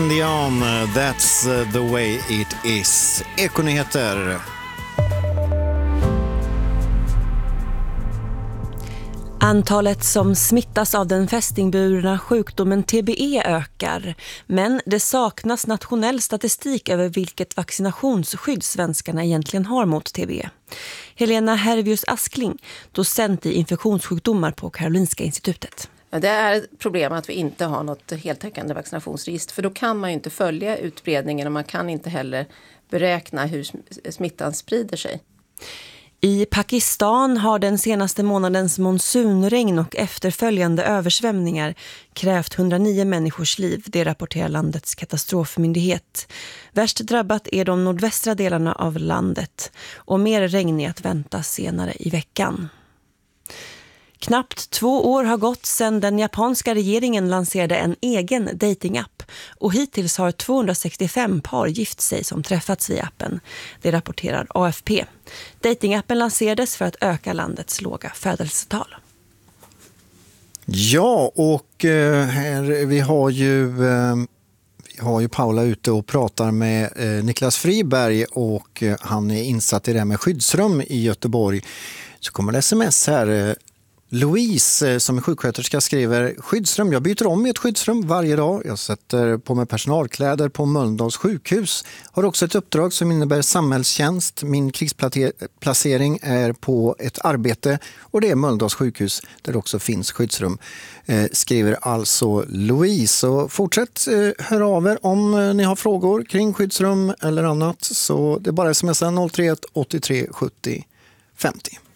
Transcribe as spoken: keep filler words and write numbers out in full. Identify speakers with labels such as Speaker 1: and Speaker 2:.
Speaker 1: Dion, that's the way it is. Ekonyheter.
Speaker 2: Antalet som smittas av den fästingburna sjukdomen T B E ökar, men det saknas nationell statistik över vilket vaccinationsskydd svenskarna egentligen har mot T B E. Helena Hervius Askling, docent i infektionssjukdomar på Karolinska institutet.
Speaker 3: Det är ett problem att vi inte har något heltäckande vaccinationsregister, för då kan man ju inte följa utbredningen och man kan inte heller beräkna hur smittan sprider sig.
Speaker 2: I Pakistan har den senaste månadens monsunregn och efterföljande översvämningar krävt hundranio människors liv, det rapporterar landets katastrofmyndighet. Värst drabbat är de nordvästra delarna av landet och mer regn är att vänta senare i veckan. Knappt två år har gått sedan den japanska regeringen lanserade en egen datingapp och hittills har tvåhundrasextiofem par gift sig som träffats via appen. Det rapporterar A F P. Datingappen lanserades för att öka landets låga födelsetal.
Speaker 1: Ja, och eh, här, vi har ju... Eh... Vi har ju Paula ute och pratar med eh, Niklas Friberg och eh, han är insatt i det här med skyddsrum i Göteborg. Så kommer det sms här. Eh, Louise eh, som är sjuksköterska skriver: skyddsrum, jag byter om i ett skyddsrum varje dag. Jag sätter på mig personalkläder på Mölndals sjukhus. Har också ett uppdrag som innebär samhällstjänst. Min krigsplacering är på ett arbete och det är Mölndals sjukhus där det också finns skyddsrum. Eh, skriver alltså Louise. Och fortsätt eh, höra av er om eh, ni har frågor kring skyddsrum eller annat. Så det är bara smsa noll tre ett åttiotre sjuttio femtio.